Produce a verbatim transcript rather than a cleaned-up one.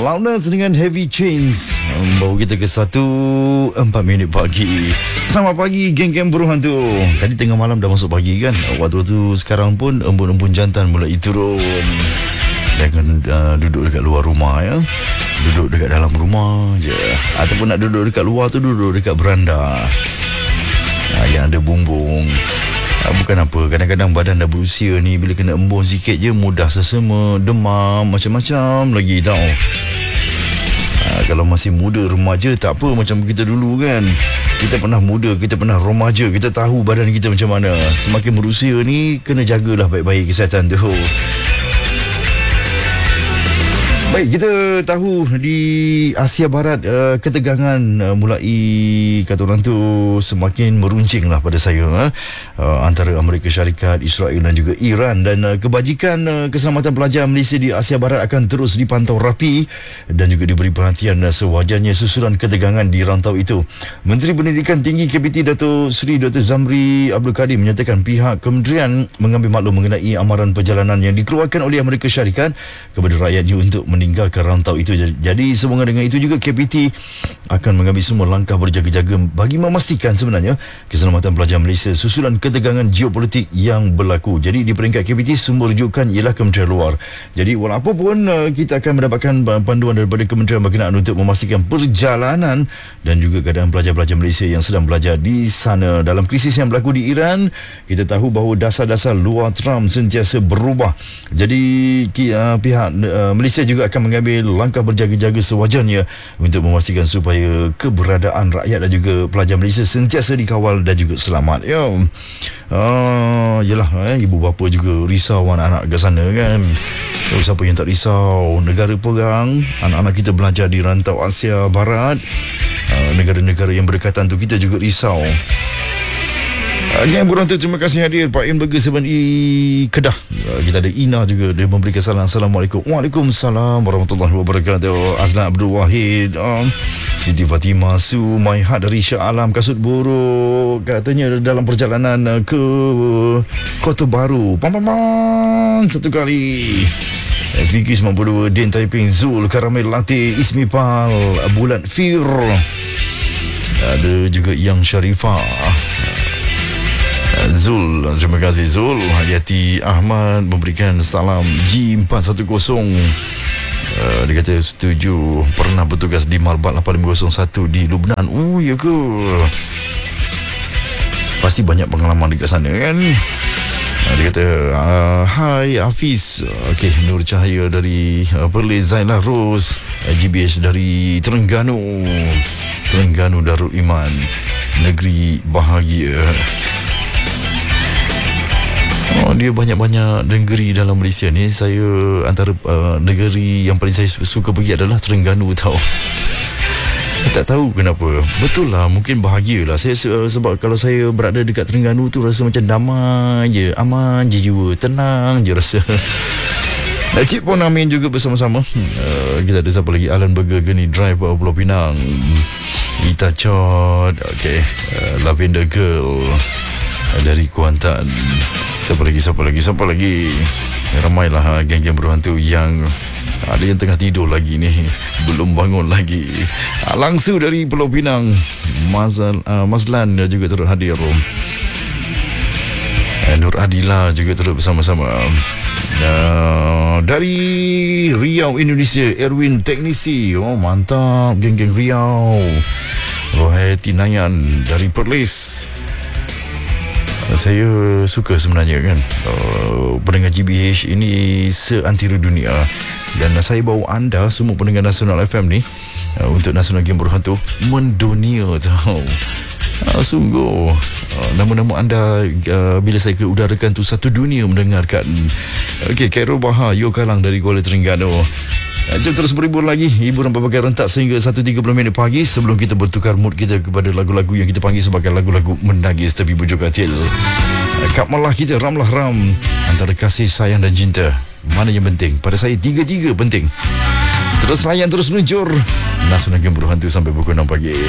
Loudness dengan Heavy Chains membawa kita ke satu empat minit pagi. Selamat pagi geng-geng buruh hantu. Tadi tengah malam dah masuk pagi kan. Waktu-waktu sekarang pun embun-embun jantan mulai turun. Jangan uh, duduk dekat luar rumah ya. Duduk dekat dalam rumah je. Ataupun nak duduk dekat luar tu, duduk dekat beranda uh, yang ada bumbung. uh, Bukan apa, kadang-kadang badan dah berusia ni, bila kena embun sikit je mudah sesama, demam, macam-macam lagi tau. uh, Kalau masih muda remaja tak apa macam kita dulu kan. Kita pernah muda, kita pernah remaja, kita tahu badan kita macam mana. Semakin berusia ni, kena jagalah baik-baik kesihatan tu. Baik, kita tahu di Asia Barat uh, ketegangan uh, mulai, kata orang tu, semakin meruncing lah pada saya uh, uh, antara Amerika Syarikat, Israel dan juga Iran. Dan uh, kebajikan uh, keselamatan pelajar Malaysia di Asia Barat akan terus dipantau rapi dan juga diberi perhatian uh, sewajarnya susulan ketegangan di rantau itu. Menteri Pendidikan Tinggi K P T Dato' Seri Doktor Zamri Abdul Kadir menyatakan pihak kementerian mengambil maklum mengenai amaran perjalanan yang dikeluarkan oleh Amerika Syarikat kepada rakyatnya untuk meninggalkan rantau itu. Jadi sehubungan dengan itu juga K P T akan mengambil semua langkah berjaga-jaga bagi memastikan sebenarnya keselamatan pelajar Malaysia susulan ketegangan geopolitik yang berlaku. Jadi di peringkat K P T sumber rujukan ialah Kementerian Luar. Jadi walaupun uh, kita akan mendapatkan panduan daripada Kementerian berkenaan untuk memastikan perjalanan dan juga keadaan pelajar-pelajar Malaysia yang sedang belajar di sana. Dalam krisis yang berlaku di Iran, kita tahu bahawa dasar-dasar luar Trump sentiasa berubah. Jadi uh, pihak uh, Malaysia juga akan mengambil langkah berjaga-jaga sewajarnya untuk memastikan supaya keberadaan rakyat dan juga pelajar Malaysia sentiasa dikawal dan juga selamat. Ya, uh, yelah, eh, ibu bapa juga risau anak-anak ke sana kan. So, siapa yang tak risau? Negara perang, anak-anak kita belajar di rantau Asia Barat, uh, negara-negara yang berdekatan tu kita juga risau. Yang burang tu, terima kasih hadir Pak Im Burger tujuh E Kedah. uh, Kita ada Ina juga, dia memberikan salam. Assalamualaikum. Waalaikumsalam warahmatullahi wabarakatuh. Azlan Abdul Wahid, um, Siti Fatimah Su, My Heart dari Shah Alam, Kasut Buruk, katanya dalam perjalanan uh, ke Kota Baru. Pam pam pam satu kali. Fikri sembilan puluh dua, Din Taiping, Zul, Karamel Latte, Ismi Pal, Bulan Fir. Ada juga Yang Sharifah, Zul, terima kasih Zul. Hayati Ahmad memberikan salam. G empat satu kosong, uh, dia kata setuju, pernah bertugas di Malbat lapan lima kosong satu di Lubnan. Oh ya ke? Pasti banyak pengalaman dekat sana kan? uh, Dia kata uh, hai Hafiz. Okey, Nur Cahaya dari uh, Perlis, Zainal Ros, uh, G B H dari Terengganu, Terengganu Darul Iman, negeri bahagia. Oh, dia banyak-banyak negeri dalam Malaysia ni. Saya antara uh, negeri yang paling saya suka pergi adalah Terengganu tau. Tak tahu kenapa. Betul lah, mungkin bahagia lah saya, sebab kalau saya berada dekat Terengganu tu rasa macam damai je, aman je jiwa, tenang je rasa. Cik Pon Amin juga bersama-sama. uh, Kita ada siapa lagi? Alan Burger, Geni Drive, Pulau Pinang, Ita Chod, okay. uh, Lavender Girl uh, dari Kuantan. Siapa lagi, siapa lagi, siapa lagi? Ramailah geng-geng berhantu yang ada yang tengah tidur lagi ni, belum bangun lagi. Langsung dari Pulau Pinang, Mazal, uh, Mazlan juga turut hadir. uh, Nur Adila juga turut bersama-sama. uh, Dari Riau, Indonesia, Erwin Teknisi. Oh mantap, geng-geng Riau. Rohayati Nayan dari Perlis. Saya suka sebenarnya kan, uh, pendengar G B H ini seantero dunia. Dan saya bawa anda semua pendengar Nasional F M ni uh, untuk Nasional Game Berhantu mendunia tau. uh, Sungguh uh, nama-nama anda uh, bila saya keudarakan tu satu dunia mendengarkan. Okey, Khairul Bahar, Yo Kalang dari Kuala Terengganu. Jom terus berhibur lagi, hiburan berbagai rentak sehingga satu tiga puluh minit pagi sebelum kita bertukar mood kita kepada lagu-lagu yang kita panggil sebagai lagu-lagu menangis tapi bujuk katil. Kap malah kita ramlah ram antara kasih, sayang dan cinta. Mana yang penting? Pada saya tiga-tiga penting. Terus layan, terus luncur Nasional Game Berhantu sampai pukul enam pagi.